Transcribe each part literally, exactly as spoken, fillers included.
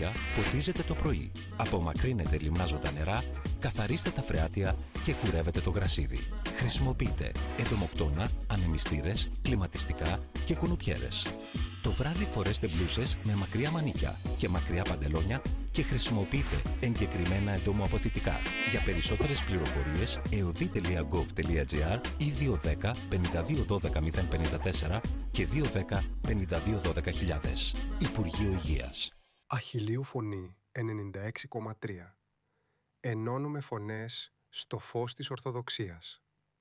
νύχια, ποτίζετε το πρωί, απομακρύνετε λιμνάζοντα νερά, καθαρίστε τα φρεάτια και κουρεύετε το γρασίδι. Χρησιμοποιείτε εντομοκτώνα, ανεμιστήρες, κλιματιστικά και κουνουπιέρες. Το βράδυ φορέστε μπλούσες με μακριά μανίκια και μακριά παντελόνια και χρησιμοποιείτε εγκεκριμένα εντομοαποθητικά. Για περισσότερες πληροφορίες εωδή τελεία γκοβ τελεία τζι άρ ή δύο ένα μηδέν πέντε δύο ένα δύο μηδέν πέντε τέσσερα και δύο ένα μηδέν πέντε δύο ένα μηδέν χιλιάδες. Υπουργείο Υγείας. Αχιλλείου Φωνή ενενήντα έξι κόμμα τρία. Ενώνουμε φωνές στο φως της Ορθοδοξίας.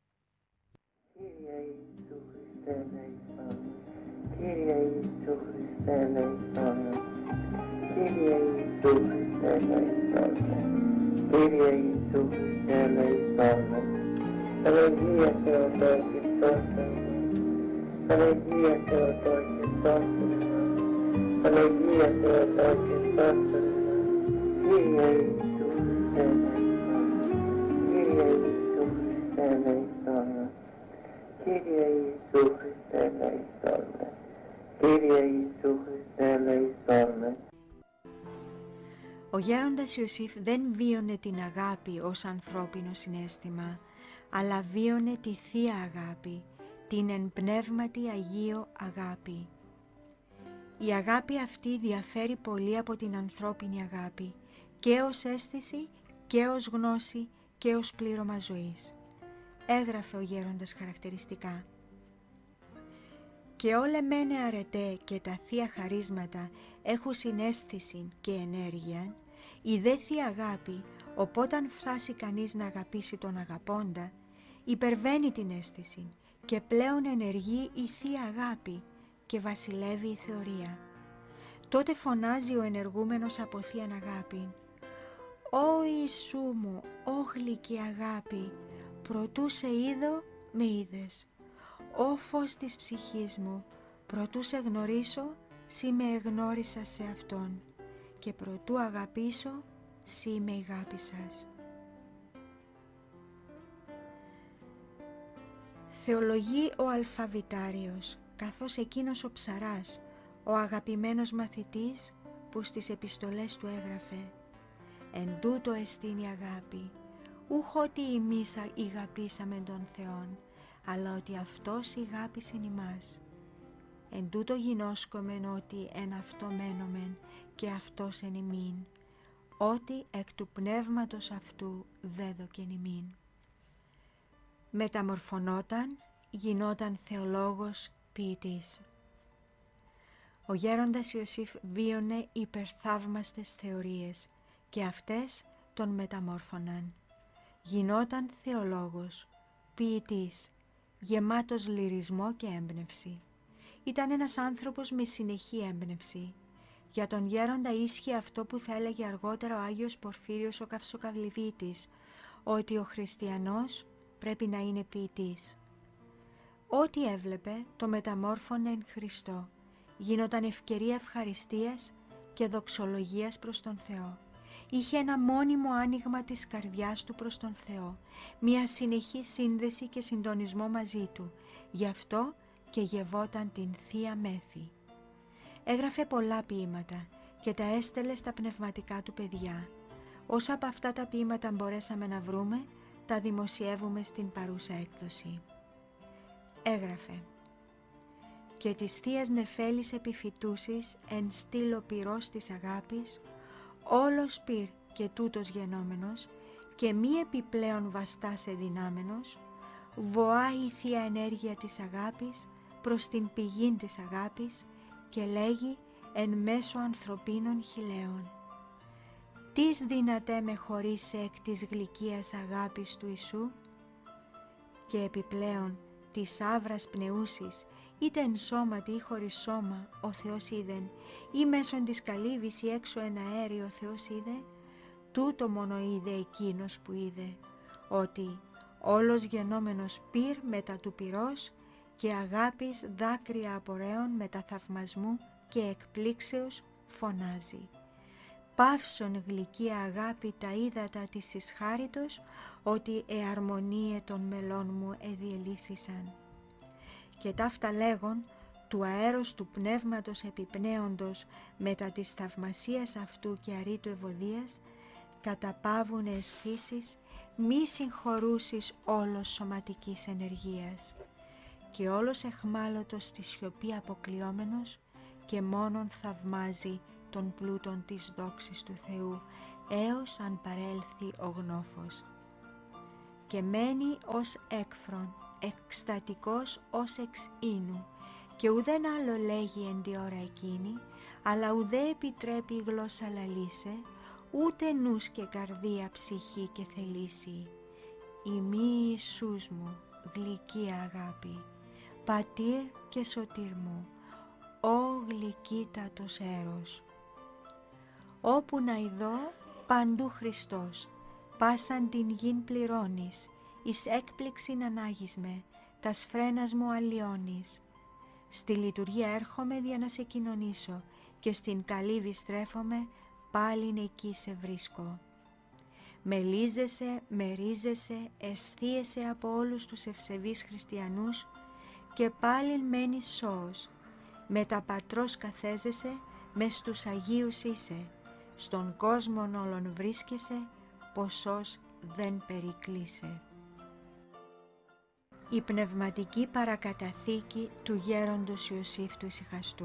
Κύριε Ιησού Χριστέ ελεησόν με. Κύριε Ιησού Χριστέ ελεησόν με. Κύριε Ιησού Χριστέ ελεησόν με. Παναγία Θεοτόκη σώσε με. Παναγία Θεοτόκη σώσε με. Παναγία Θεοτόκη σώσε με. Κύριε Ιησού Χριστέ ελεησόν με. Κύριε Ιησού Χριστέ ελεησόν με. Κύριε Ιησού Χριστέ ελεησόν με. Κύριε Ιησού Χριστέ ελεησόν με. Ο γέροντας Ιωσήφ δεν βίωνε την αγάπη ως ανθρώπινο συναίσθημα, αλλά βίωνε τη Θεία Αγάπη, την εν πνεύματι Αγίο αγάπη. Η αγάπη αυτή διαφέρει πολύ από την ανθρώπινη αγάπη, και ως αίσθηση και ως γνώση και ως πλήρωμα ζωής. Έγραφε ο γέροντας χαρακτηριστικά. «Και όλα μένε αρετέ και τα θεία χαρίσματα έχουν συναίσθηση και ενέργεια, η δε θεία αγάπη, οπόταν φτάσει κανείς να αγαπήσει τον αγαπώντα, υπερβαίνει την αίσθηση και πλέον ενεργεί η θεία αγάπη και βασιλεύει η θεωρία. Τότε φωνάζει ο ενεργούμενος από θείαν αγάπη, «Ω Ιησού μου, ω γλυκή αγάπη, προτού σε είδω με είδες. Ω φως της ψυχής μου, προτού σε γνωρίσω, σύ με εγνώρισα σε Αυτόν, και προτού αγαπήσω, σύ με αγάπησας». Θεολογεί ο αλφαβητάριος, καθώς εκείνος ο ψαράς, ο αγαπημένος μαθητής που στις επιστολές του έγραφε «Εν τούτο εστίν η αγάπη, ούχ ότι εμείς ηγαπήσαμεν τον Θεόν, αλλά ότι Αυτός ηγάπησεν ημάς. Εν τούτο γινώσκομεν ότι εν αυτό μένομεν και Αυτός εν ημίν, ότι εκ του πνεύματος αυτού δέδοκεν ημίν». Μεταμορφωνόταν, γινόταν θεολόγος, ποιητής. Ο γέροντας Ιωσήφ βίωνε υπερθαύμαστες θεωρίες και αυτές τον μεταμόρφωναν. Γινόταν θεολόγος, ποιητής, γεμάτος λυρισμό και έμπνευση. Ήταν ένας άνθρωπος με συνεχή έμπνευση. Για τον γέροντα ίσχυε αυτό που θα έλεγε αργότερα ο Άγιος Πορφύριος ο Καυσοκαβλιβίτης, ότι ο χριστιανός πρέπει να είναι ποιητής. Ό,τι έβλεπε το μεταμόρφωνε εν Χριστώ. Γίνονταν ευκαιρία ευχαριστίας και δοξολογίας προς τον Θεό. Είχε ένα μόνιμο άνοιγμα της καρδιάς του προς τον Θεό, μια συνεχή σύνδεση και συντονισμό μαζί του, γι' αυτό και γευόταν την Θεία Μέθη. Έγραφε πολλά ποίηματα και τα έστελε στα πνευματικά του παιδιά. Όσα από αυτά τα ποίηματα μπορέσαμε να βρούμε, τα δημοσιεύουμε στην παρούσα έκδοση. Έγραφε «Και της Θείας Νεφέλης επιφυτούσης εν στήλο πυρός της αγάπης, όλος πυρ και τούτος γενόμενος και μη επιπλέον βαστάς εδυνάμενος, βοάει η Θεία ενέργεια της αγάπης προς την πηγήν της αγάπης και λέγει εν μέσω ανθρωπίνων χιλέων. Τις δυνατέ με χωρίσε εκ της γλυκίας αγάπης του Ιησού, και επιπλέον της άβρας πνεούσης, είτε εν σώματι ή χωρίς σώμα ο Θεός είδεν, ή μέσον της καλύβης ή έξω ένα αέρι ο Θεός είδε, τούτο μόνο είδε εκείνος που είδε, ότι όλος γενόμενος πυρ μετά του πυρός και αγάπης δάκρυα απορρέων μετά θαυμασμού και εκπλήξεως φωνάζει. Παύσον γλυκία αγάπη τα ύδατα της ισχάριτος, ότι εαρμονίε των μελών μου εδιελήθησαν. Και ταύτα λέγον, του αέρος του πνεύματος επιπνέοντος μετά της θαυμασίας αυτού και αρήτου ευωδίας, καταπαύουν αισθήσεις μη συγχωρούσης όλος σωματικής ενεργείας και όλος εχμάλωτος στη σιωπή αποκλειόμενος και μόνον θαυμάζει τον πλούτον της δόξης του Θεού έως αν παρέλθει ο γνώφος. Και μένει ως έκφρον, εκστατικός ως εξ ίνου, και ουδέν άλλο λέγει εν τη ώρα εκείνη, αλλά ουδέ επιτρέπει η γλώσσα λαλήσε, ούτε νους και καρδία ψυχή και θελήσει. Ημί Ιησούς μου, γλυκή αγάπη, πατήρ και σωτήρ μου, ω γλυκύτατος έρος. Όπου να ειδώ, παντού Χριστός, πάσαν την γην πληρώνεις, εις έκπληξην ανάγισμαι, τα σφρένας μου αλλοιώνεις. Στη λειτουργία έρχομαι για να σε κοινωνήσω και στην καλύβη στρέφομαι, πάλιν εκεί σε βρίσκω. Μελίζεσαι, μερίζεσαι, αισθίεσαι από όλους τους ευσεβείς χριστιανούς και πάλιν μένεις σώος. Με τα πατρός καθέζεσαι, μες στους Αγίους είσαι, στον κόσμον όλων βρίσκεσαι, ποσός δεν περικλείσαι. Η πνευματική παρακαταθήκη του γέροντος Ιωσήφ του Ησυχαστού.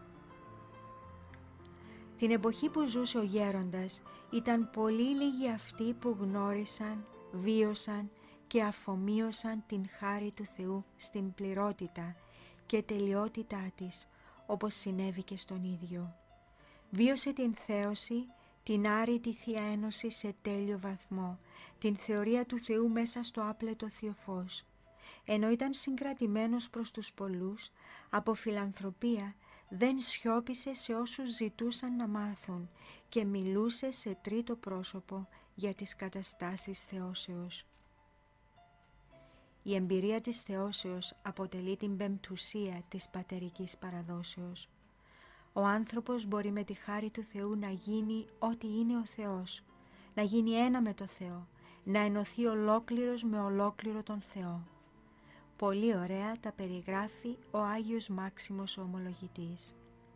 Την εποχή που ζούσε ο γέροντας ήταν πολύ λίγοι αυτοί που γνώρισαν, βίωσαν και αφομοίωσαν την χάρη του Θεού στην πληρότητα και τελειότητά της, όπως συνέβη και στον ίδιο. Βίωσε την θέωση, την άρρητη Θεία Ένωση σε τέλειο βαθμό, την θεωρία του Θεού μέσα στο άπλετο Θείο Φως. Ενώ ήταν συγκρατημένος προς τους πολλούς, από φιλανθρωπία δεν σιώπησε σε όσους ζητούσαν να μάθουν και μιλούσε σε τρίτο πρόσωπο για τις καταστάσεις θεώσεως. Η εμπειρία της θεώσεως αποτελεί την πεμπτουσία της πατερικής παραδόσεως. Ο άνθρωπος μπορεί με τη χάρη του Θεού να γίνει ό,τι είναι ο Θεός, να γίνει ένα με το Θεό, να ενωθεί ολόκληρος με ολόκληρο τον Θεό. Πολύ ωραία τα περιγράφει ο Άγιος Μάξιμος ο Ομολογητής.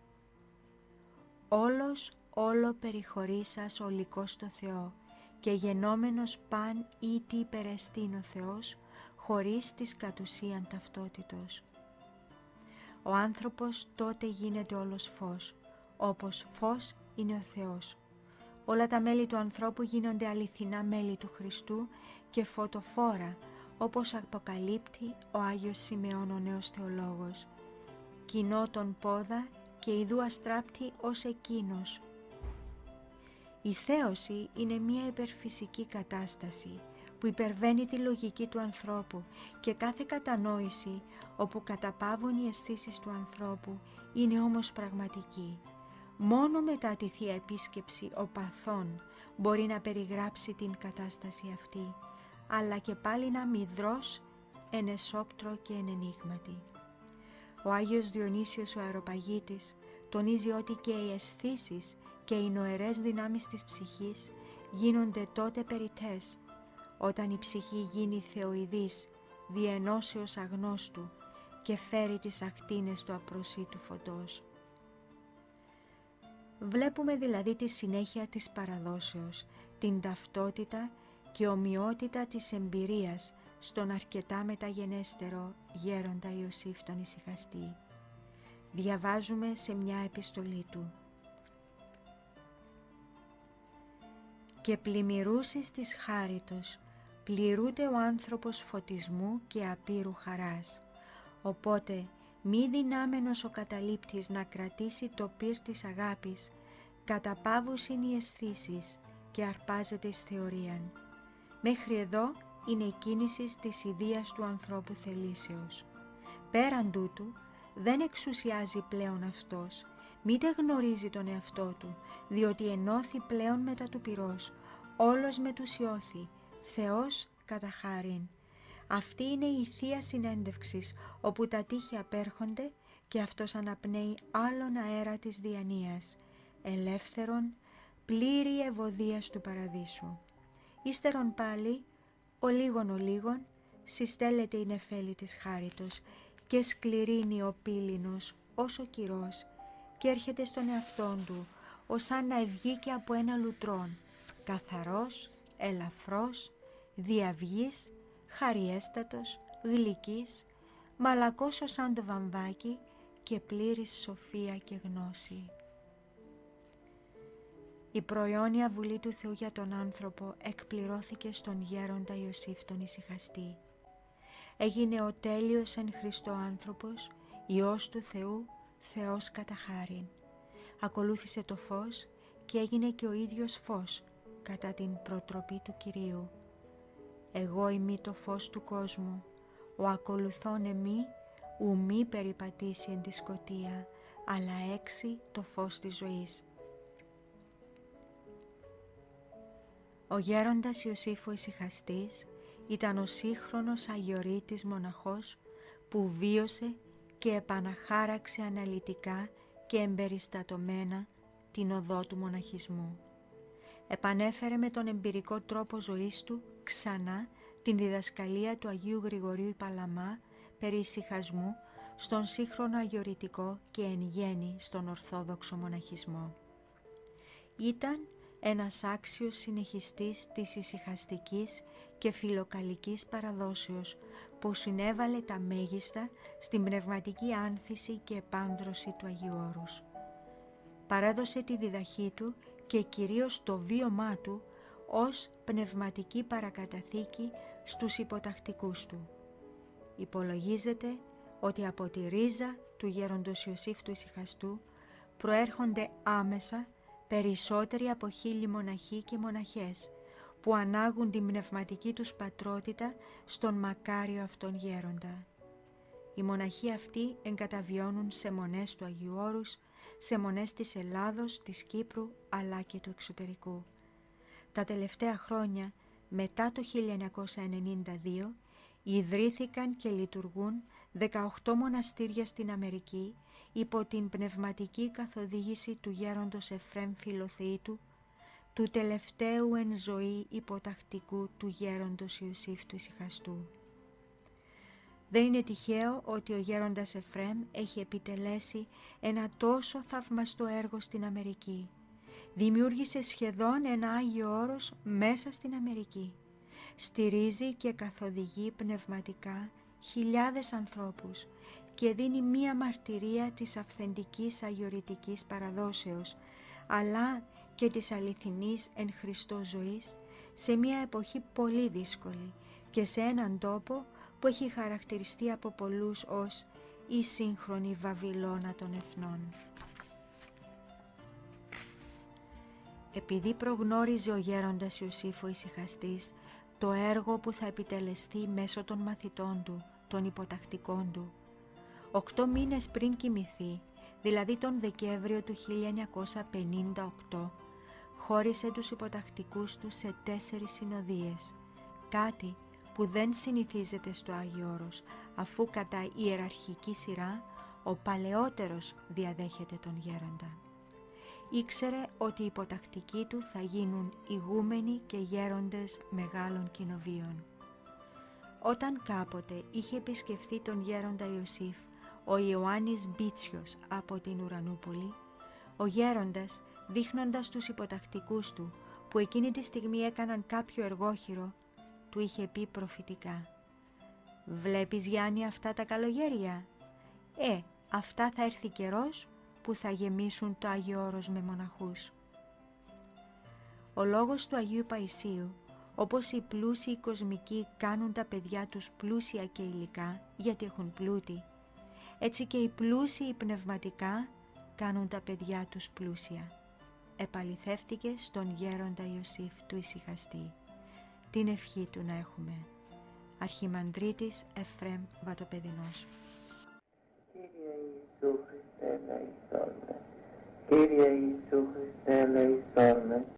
Όλος όλο περιχωρήσας ολικός στο Θεό και γενόμενος παν ή τι υπερεστήν ο Θεός, χωρίς της κατ' ουσίαν ταυτότητος. Ο άνθρωπος τότε γίνεται όλος φως, όπως φως είναι ο Θεός. Όλα τα μέλη του ανθρώπου γίνονται αληθινά μέλη του Χριστού και φωτοφόρα, όπως αποκαλύπτει ο Άγιος Σιμεών ο νέος θεολόγος. Κοινό τον πόδα και ιδού αστράπτει ως εκείνος. Η θέωση είναι μια υπερφυσική κατάσταση που υπερβαίνει τη λογική του ανθρώπου και κάθε κατανόηση όπου καταπαύουν οι αισθήσεις του ανθρώπου είναι όμως πραγματική. Μόνο μετά τη Θεία Επίσκεψη ο παθών μπορεί να περιγράψει την κατάσταση αυτή, αλλά και πάλι να μηδρός, εν εσόπτρο και εν ενίγματι. Ο Άγιος Διονύσιος ο Αεροπαγίτης τονίζει ότι και οι αισθήσεις και οι νοερές δυνάμεις της ψυχής γίνονται τότε περιττές, όταν η ψυχή γίνει θεοειδής, διενώσεως αγνώστου και φέρει τις ακτίνες του απροσίτου φωτός. Βλέπουμε δηλαδή τη συνέχεια της παραδόσεως, την ταυτότητα και ομοιότητα της εμπειρίας στον αρκετά μεταγενέστερο γέροντα Ιωσήφ τον Ησυχαστή. Διαβάζουμε σε μια επιστολή του. «Και πλημμυρούσης της χάριτος, πληρούνται ο άνθρωπος φωτισμού και απείρου χαράς. Οπότε μη δυνάμενος ο καταλήπτης να κρατήσει το πυρ της αγάπης, καταπάβουσιν οι αισθήσεις και αρπάζεται εις θεωρίαν. Μέχρι εδώ είναι η κίνηση της ιδείας του ανθρώπου θελήσεως. Πέραν τούτου δεν εξουσιάζει πλέον αυτός, μήτε γνωρίζει τον εαυτό του, διότι ενώθη πλέον μετά του πυρός, όλος μετουσιώθη, Θεός κατά χάριν. Αυτή είναι η Θεία Συνέντευξης, όπου τα τείχη απέρχονται και αυτός αναπνέει άλλον αέρα της διανοίας, ελεύθερον, πλήρη ευωδίας του παραδείσου. Ύστερον πάλι, ο λίγον ο λίγον, συστέλλεται η νεφέλη της χάριτος και σκληρύνει ο πύληνος ως ο κυρός και έρχεται στον εαυτόν του ως σαν να ευγήκε από ένα λουτρόν, καθαρός, ελαφρός, διαυγής, χαριέστατος, γλυκής, μαλακός ως σαν το βαμβάκι και πλήρης σοφία και γνώση. Η προαιώνια βουλή του Θεού για τον άνθρωπο εκπληρώθηκε στον γέροντα Ιωσήφ τον ησυχαστή. Έγινε ο τέλειος εν Χριστώ άνθρωπος, Υιός του Θεού, Θεός κατά χάριν. Ακολούθησε το φως και έγινε και ο ίδιος φως κατά την προτροπή του Κυρίου. Εγώ είμαι το φως του κόσμου, ο ακολουθών εμεί ου μη περιπατήσει εν τη σκοτία, αλλά έξι το φως της ζωής. Ο γέροντας Ιωσήφ ο ησυχαστής ήταν ο σύγχρονος αγιορείτης μοναχός που βίωσε και επαναχάραξε αναλυτικά και εμπεριστατωμένα την οδό του μοναχισμού. Επανέφερε με τον εμπειρικό τρόπο ζωής του ξανά την διδασκαλία του Αγίου Γρηγορίου Παλαμά περί ησυχασμού στον σύγχρονο αγιορειτικό και εν γέννη στον Ορθόδοξο μοναχισμό. Ήταν ένας άξιος συνεχιστής της ησυχαστικής και φιλοκαλικής παραδόσεως που συνέβαλε τα μέγιστα στην πνευματική άνθηση και επάνδρωση του Αγίου Όρους. Παρέδωσε τη διδαχή του και κυρίως το βίωμά του ως πνευματική παρακαταθήκη στους υποτακτικούς του. Υπολογίζεται ότι από τη ρίζα του γέροντος Ιωσήφ του ησυχαστού προέρχονται άμεσα περισσότεροι από χίλιοι μοναχοί και μοναχές που ανάγουν την πνευματική τους πατρότητα στον μακάριο αυτόν γέροντα. Οι μοναχοί αυτοί εγκαταβιώνουν σε μονές του Αγίου Όρους, σε μονές της Ελλάδος, της Κύπρου αλλά και του εξωτερικού. Τα τελευταία χρόνια, μετά το χίλια εννιακόσια ενενήντα δύο, ιδρύθηκαν και λειτουργούν δεκαοκτώ μοναστήρια στην Αμερική υπό την πνευματική καθοδήγηση του γέροντος Εφραίμ Φιλοθεήτου, του τελευταίου εν ζωή υποτακτικού του γέροντος Ιωσήφ του ησυχαστού. Δεν είναι τυχαίο ότι ο γέροντας Εφραίμ έχει επιτελέσει ένα τόσο θαυμαστό έργο στην Αμερική. Δημιούργησε σχεδόν ένα Άγιο Όρος μέσα στην Αμερική. Στηρίζει και καθοδηγεί πνευματικά χιλιάδες ανθρώπους και δίνει μία μαρτυρία της αυθεντικής αγιορειτικής παραδόσεως, αλλά και της αληθινής εν Χριστώ ζωής σε μία εποχή πολύ δύσκολη και σε έναν τόπο που έχει χαρακτηριστεί από πολλούς ως η σύγχρονη Βαβυλώνα των εθνών. Επειδή προγνώριζε ο γέροντας Ιωσήφ ο ησυχαστής το έργο που θα επιτελεστεί μέσω των μαθητών του, των υποτακτικών του, οκτώ μήνες πριν κοιμηθεί, δηλαδή τον Δεκέμβριο του χίλια εννιακόσια πενήντα οκτώ, χώρισε τους υποτακτικούς του σε τέσσερις συνοδείες, κάτι που δεν συνηθίζεται στο Άγιο Όρος, αφού κατά ιεραρχική σειρά ο παλαιότερος διαδέχεται τον γέροντα. Ήξερε ότι οι υποτακτικοί του θα γίνουν ηγούμενοι και γέροντες μεγάλων κοινοβίων. Όταν κάποτε είχε επισκεφθεί τον γέροντα Ιωσήφ ο Ιωάννης Μπίτσιος από την Ουρανούπολη, ο γέροντας, δείχνοντας τους υποτακτικούς του που εκείνη τη στιγμή έκαναν κάποιο εργόχειρο, του είχε πει προφητικά: «Βλέπεις, Γιάννη, αυτά τα καλογέρια? Ε, αυτά θα έρθει καιρός που θα γεμίσουν το Άγιο Όρος με μοναχούς». Ο λόγος του Αγίου Παϊσίου, όπως οι πλούσιοι κοσμικοί κάνουν τα παιδιά τους πλούσια και υλικά γιατί έχουν πλούτη, έτσι και οι πλούσιοι πνευματικά κάνουν τα παιδιά τους πλούσια. Επαληθεύτηκε στον γέροντα Ιωσήφ του ησυχαστή. Την ευχή του να έχουμε. Αρχιμανδρίτης Εφραίμ Βατοπεδινός. Κύριε Ιησού Χριστέ, ελεησόν με. Κύριε Ιησού Χριστέ, ελεησόν με.